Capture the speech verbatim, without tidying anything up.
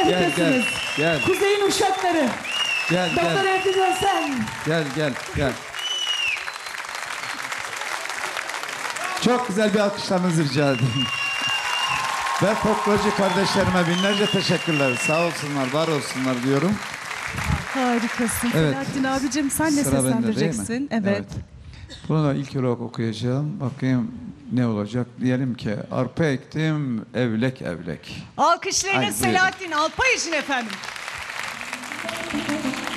harikasınız. Gel, gel. Kuzey'in uşakları. Gel, Doktor gel. Ertuğrul sen. Gel, gel, gel. Çok güzel bir alkışlarınızı rica edeyim. Ve folklorcu kardeşlerime binlerce teşekkürler. Sağ olsunlar, var olsunlar diyorum. Harikasın. Evet. Selahattin abicim sen ne Sıra bende, değil mi? seslendireceksin? Evet. Bunu da ilk olarak okuyacağım. Bakayım ne olacak. Diyelim ki arpa ektim, evlek evlek. Alkışlarınız Haydi, buyurun. Selahattin Alpay için efendim.